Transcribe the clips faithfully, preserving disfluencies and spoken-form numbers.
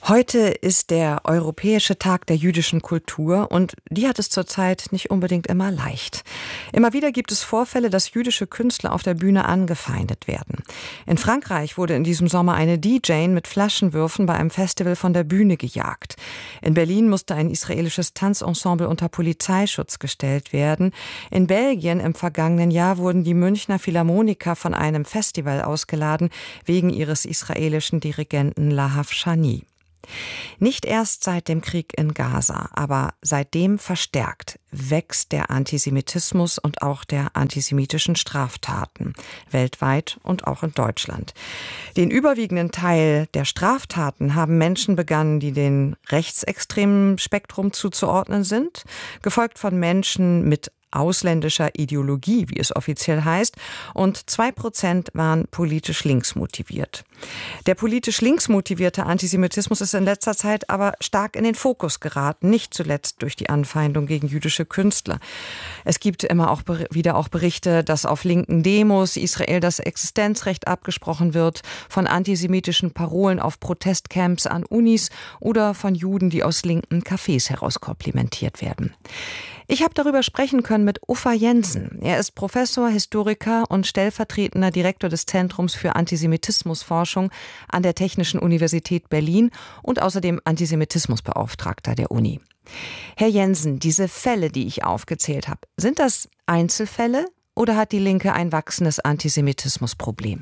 Heute ist der Europäische Tag der jüdischen Kultur und die hat es zurzeit nicht unbedingt immer leicht. Immer wieder gibt es Vorfälle, dass jüdische Künstler auf der Bühne angefeindet werden. In Frankreich wurde in diesem Sommer eine D J mit Flaschenwürfen bei einem Festival von der Bühne gejagt. In Berlin musste ein israelisches Tanzensemble unter Polizeischutz gestellt werden. In Belgien im vergangenen Jahr wurden die Münchner Philharmoniker von einem Festival ausgeladen, wegen ihres israelischen Dirigenten Lahav Shani. Nicht erst seit dem Krieg in Gaza, aber seitdem verstärkt wächst der Antisemitismus und auch der antisemitischen Straftaten, weltweit und auch in Deutschland. Den überwiegenden Teil der Straftaten haben Menschen begangen, die den rechtsextremen Spektrum zuzuordnen sind, gefolgt von Menschen mit ausländischer Ideologie, wie es offiziell heißt, und zwei Prozent waren politisch links motiviert. Der politisch links motivierte Antisemitismus ist in letzter Zeit aber stark in den Fokus geraten, nicht zuletzt durch die Anfeindung gegen jüdische Künstler. Es gibt immer auch wieder auch Berichte, dass auf linken Demos Israel das Existenzrecht abgesprochen wird, von antisemitischen Parolen auf Protestcamps an Unis oder von Juden, die aus linken Cafés heraus komplimentiert werden. Ich habe darüber sprechen können mit Uffa Jensen. Er ist Professor, Historiker und stellvertretender Direktor des Zentrums für Antisemitismusforschung an der Technischen Universität Berlin und außerdem Antisemitismusbeauftragter der Uni. Herr Jensen, diese Fälle, die ich aufgezählt habe, sind das Einzelfälle oder hat die Linke ein wachsendes Antisemitismusproblem?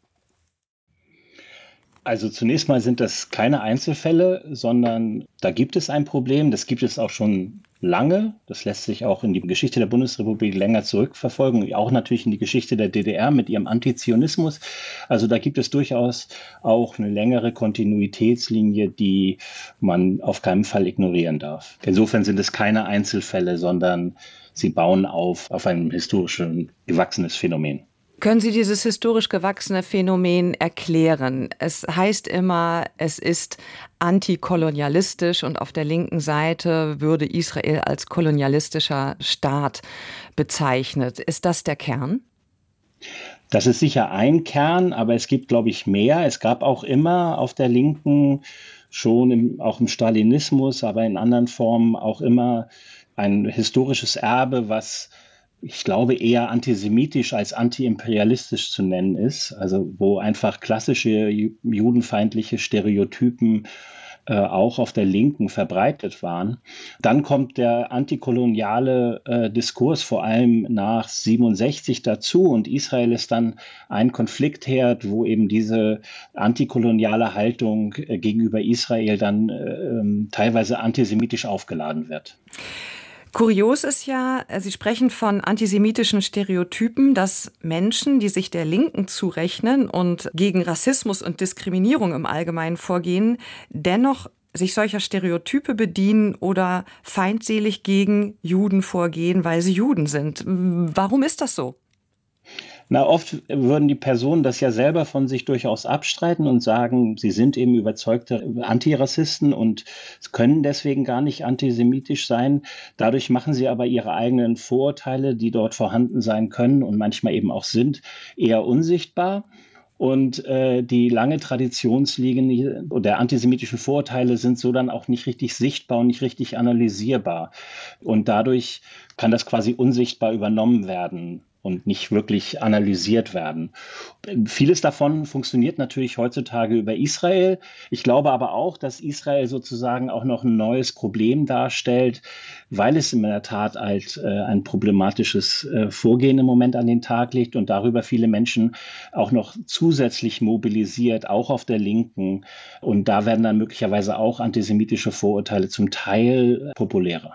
Also zunächst mal sind das keine Einzelfälle, sondern da gibt es ein Problem. Das gibt es auch schon lange. Das lässt sich auch in die Geschichte der Bundesrepublik länger zurückverfolgen, auch natürlich in die Geschichte der D D R mit ihrem Antizionismus. Also da gibt es durchaus auch eine längere Kontinuitätslinie, die man auf keinen Fall ignorieren darf. Insofern sind es keine Einzelfälle, sondern sie bauen auf, auf ein historisch gewachsenes Phänomen. Können Sie dieses historisch gewachsene Phänomen erklären? Es heißt immer, es ist antikolonialistisch und auf der linken Seite würde Israel als kolonialistischer Staat bezeichnet. Ist das der Kern? Das ist sicher ein Kern, aber es gibt, glaube ich, mehr. Es gab auch immer auf der Linken, schon im, auch im Stalinismus, aber in anderen Formen auch immer ein historisches Erbe, was ich glaube, eher antisemitisch als antiimperialistisch zu nennen ist, also wo einfach klassische judenfeindliche Stereotypen äh, auch auf der Linken verbreitet waren. Dann kommt der antikoloniale äh, Diskurs vor allem nach siebenundsechzig dazu und Israel ist dann ein Konfliktherd, wo eben diese antikoloniale Haltung äh, gegenüber Israel dann äh, teilweise antisemitisch aufgeladen wird. Kurios ist ja, Sie sprechen von antisemitischen Stereotypen, dass Menschen, die sich der Linken zurechnen und gegen Rassismus und Diskriminierung im Allgemeinen vorgehen, dennoch sich solcher Stereotype bedienen oder feindselig gegen Juden vorgehen, weil sie Juden sind. Warum ist das so? Na, oft würden die Personen das ja selber von sich durchaus abstreiten und sagen, sie sind eben überzeugte Antirassisten und können deswegen gar nicht antisemitisch sein. Dadurch machen sie aber ihre eigenen Vorurteile, die dort vorhanden sein können und manchmal eben auch sind, eher unsichtbar. Und äh, die lange Traditionslinie der antisemitischen Vorurteile sind so dann auch nicht richtig sichtbar und nicht richtig analysierbar. Und dadurch kann das quasi unsichtbar übernommen werden und nicht wirklich analysiert werden. Vieles davon funktioniert natürlich heutzutage über Israel. Ich glaube aber auch, dass Israel sozusagen auch noch ein neues Problem darstellt, weil es in der Tat halt äh, ein problematisches äh, Vorgehen im Moment an den Tag legt und darüber viele Menschen auch noch zusätzlich mobilisiert, auch auf der Linken. Und da werden dann möglicherweise auch antisemitische Vorurteile zum Teil populärer.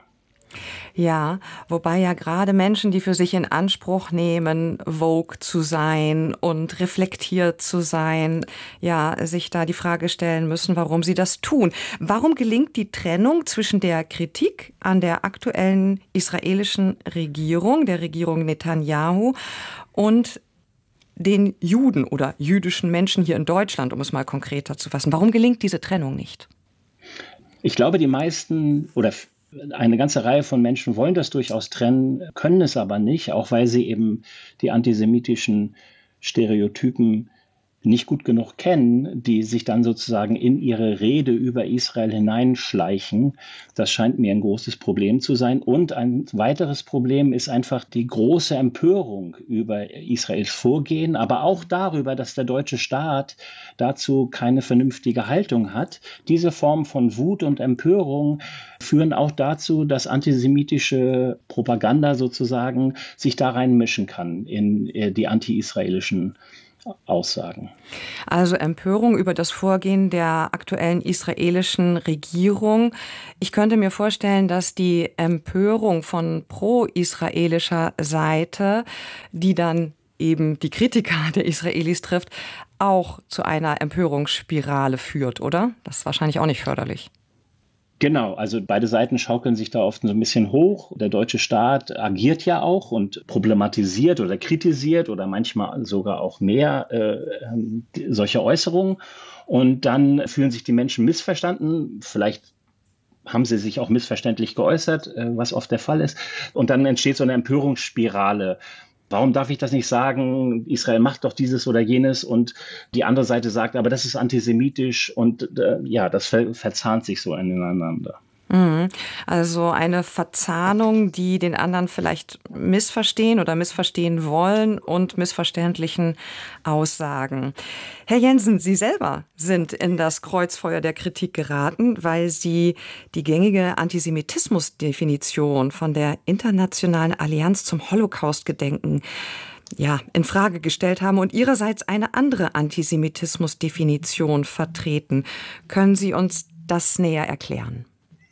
Ja, wobei ja gerade Menschen, die für sich in Anspruch nehmen, woke zu sein und reflektiert zu sein, ja, sich da die Frage stellen müssen, warum sie das tun. Warum gelingt die Trennung zwischen der Kritik an der aktuellen israelischen Regierung, der Regierung Netanyahu, und den Juden oder jüdischen Menschen hier in Deutschland, um es mal konkreter zu fassen? Warum gelingt diese Trennung nicht? Ich glaube, die meisten oder eine ganze Reihe von Menschen wollen das durchaus trennen, können es aber nicht, auch weil sie eben die antisemitischen Stereotypen nicht gut genug kennen, die sich dann sozusagen in ihre Rede über Israel hineinschleichen. Das scheint mir ein großes Problem zu sein. Und ein weiteres Problem ist einfach die große Empörung über Israels Vorgehen, aber auch darüber, dass der deutsche Staat dazu keine vernünftige Haltung hat. Diese Form von Wut und Empörung führen auch dazu, dass antisemitische Propaganda sozusagen sich da reinmischen kann in die anti-israelischen Aussagen. Also Empörung über das Vorgehen der aktuellen israelischen Regierung. Ich könnte mir vorstellen, dass die Empörung von pro-israelischer Seite, die dann eben die Kritiker der Israelis trifft, auch zu einer Empörungsspirale führt, oder? Das ist wahrscheinlich auch nicht förderlich. Genau, also beide Seiten schaukeln sich da oft so ein bisschen hoch. Der deutsche Staat agiert ja auch und problematisiert oder kritisiert oder manchmal sogar auch mehr äh, solche Äußerungen. Und dann fühlen sich die Menschen missverstanden. Vielleicht haben sie sich auch missverständlich geäußert, äh, was oft der Fall ist. Und dann entsteht so eine Empörungsspirale. Warum darf ich das nicht sagen? Israel macht doch dieses oder jenes, und die andere Seite sagt, aber das ist antisemitisch, und äh, ja, das ver- verzahnt sich so ineinander. Also eine Verzahnung, die den anderen vielleicht missverstehen oder missverstehen wollen und missverständlichen Aussagen. Herr Jensen, Sie selber sind in das Kreuzfeuer der Kritik geraten, weil Sie die gängige Antisemitismusdefinition von der Internationalen Allianz zum Holocaust-Gedenken ja, in Frage gestellt haben und Ihrerseits eine andere Antisemitismusdefinition vertreten. Können Sie uns das näher erklären?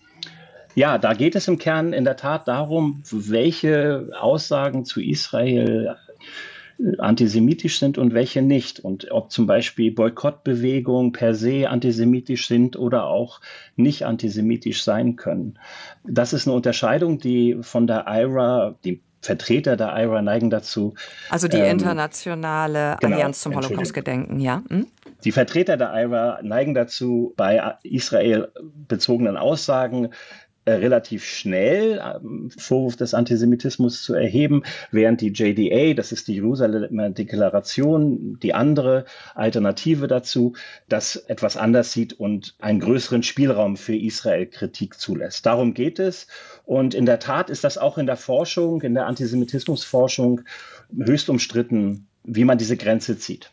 Ja, da geht es im Kern in der Tat darum, welche Aussagen zu Israel antisemitisch sind und welche nicht. Und ob zum Beispiel Boykottbewegungen per se antisemitisch sind oder auch nicht antisemitisch sein können. Das ist eine Unterscheidung, die von der I R A, die Vertreter der I R A neigen dazu. Also die ähm, internationale genau, Allianz zum Holocaust-Gedenken, ja. Hm? Die Vertreter der I R A neigen dazu, bei Israel bezogenen Aussagen relativ schnell ähm, Vorwurf des Antisemitismus zu erheben, während die J D A, das ist die Jerusalemer Deklaration, die andere Alternative dazu, das etwas anders sieht und einen größeren Spielraum für Israel-Kritik zulässt. Darum geht es. Und in der Tat ist das auch in der Forschung, in der Antisemitismusforschung höchst umstritten, wie man diese Grenze zieht.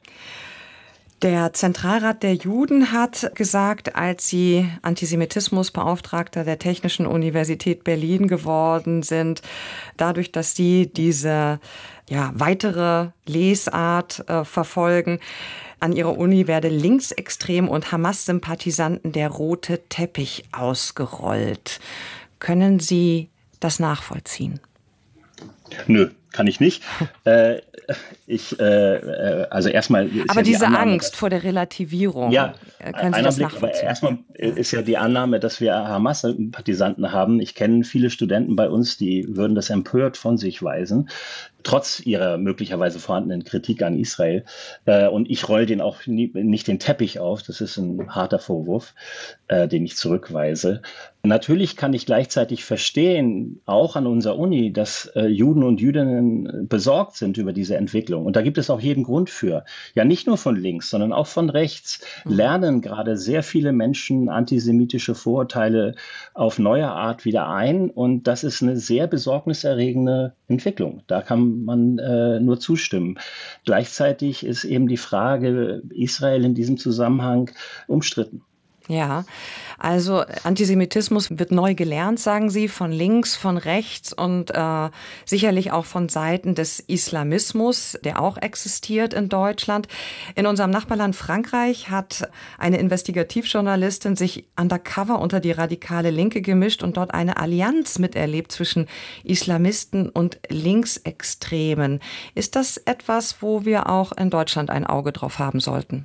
Der Zentralrat der Juden hat gesagt, als sie Antisemitismusbeauftragter der Technischen Universität Berlin geworden sind, dadurch, dass sie diese ja, weitere Lesart äh, verfolgen, an ihrer Uni werde linksextrem und Hamas-Sympathisanten der rote Teppich ausgerollt. Können Sie das nachvollziehen? Nö, kann ich nicht. äh, ich, äh, also erstmal. Aber ja diese die Annahme, Angst vor der Relativierung, ja, können Sie das Blick, nachvollziehen? Aber erstmal ist ja die Annahme, dass wir Hamas-Sympathisanten haben. Ich kenne viele Studenten bei uns, die würden das empört von sich weisen, trotz ihrer möglicherweise vorhandenen Kritik an Israel. Äh, und ich roll den auch nie, nicht den Teppich auf. Das ist ein harter Vorwurf, äh, den ich zurückweise. Natürlich kann ich gleichzeitig verstehen, auch an unserer Uni, dass äh, Juden und Jüdinnen besorgt sind über diese Entwicklung. Und da gibt es auch jeden Grund für. Ja, nicht nur von links, sondern auch von rechts lernen gerade sehr viele Menschen antisemitische Vorurteile auf neue Art wieder ein. Und das ist eine sehr besorgniserregende Entwicklung. Da kann man äh, nur zustimmen. Gleichzeitig ist eben die Frage Israel in diesem Zusammenhang umstritten. Ja, also Antisemitismus wird neu gelernt, sagen Sie, von links, von rechts und äh, sicherlich auch von Seiten des Islamismus, der auch existiert in Deutschland. In unserem Nachbarland Frankreich hat eine Investigativjournalistin sich undercover unter die radikale Linke gemischt und dort eine Allianz miterlebt zwischen Islamisten und Linksextremen. Ist das etwas, wo wir auch in Deutschland ein Auge drauf haben sollten?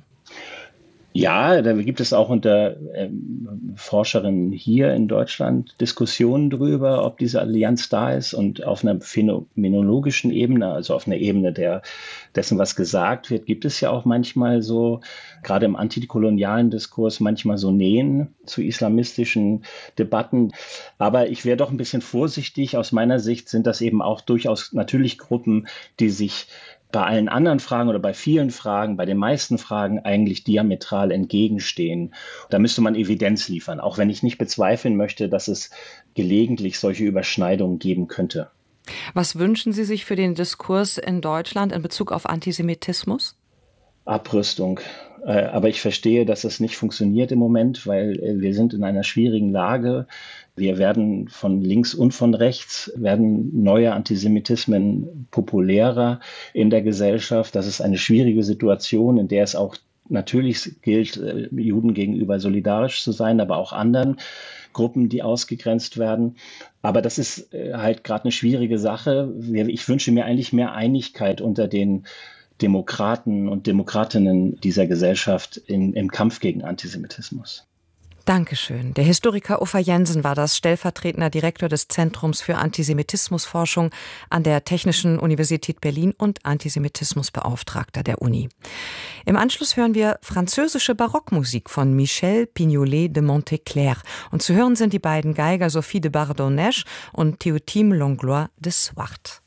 Ja, da gibt es auch unter ähm, Forscherinnen hier in Deutschland Diskussionen darüber, ob diese Allianz da ist, und auf einer phänomenologischen Ebene, also auf einer Ebene der, dessen, was gesagt wird, gibt es ja auch manchmal so, gerade im antikolonialen Diskurs, manchmal so Nähen zu islamistischen Debatten. Aber ich wäre doch ein bisschen vorsichtig. Aus meiner Sicht sind das eben auch durchaus natürlich Gruppen, die sich bei allen anderen Fragen oder bei vielen Fragen, bei den meisten Fragen eigentlich diametral entgegenstehen. Da müsste man Evidenz liefern, auch wenn ich nicht bezweifeln möchte, dass es gelegentlich solche Überschneidungen geben könnte. Was wünschen Sie sich für den Diskurs in Deutschland in Bezug auf Antisemitismus? Abrüstung. Aber ich verstehe, dass es nicht funktioniert im Moment, weil wir sind in einer schwierigen Lage. Wir werden von links und von rechts, werden neue Antisemitismen populärer in der Gesellschaft. Das ist eine schwierige Situation, in der es auch natürlich gilt, Juden gegenüber solidarisch zu sein, aber auch anderen Gruppen, die ausgegrenzt werden. Aber das ist halt gerade eine schwierige Sache. Ich wünsche mir eigentlich mehr Einigkeit unter den Demokraten und Demokratinnen dieser Gesellschaft in, im Kampf gegen Antisemitismus. Dankeschön. Der Historiker Uffe Jensen war das, stellvertretender Direktor des Zentrums für Antisemitismusforschung an der Technischen Universität Berlin und Antisemitismusbeauftragter der Uni. Im Anschluss hören wir französische Barockmusik von Michel Pignolet de Monteclair. Und zu hören sind die beiden Geiger Sophie de Bardonnèche und Théotime Langlois de Swart.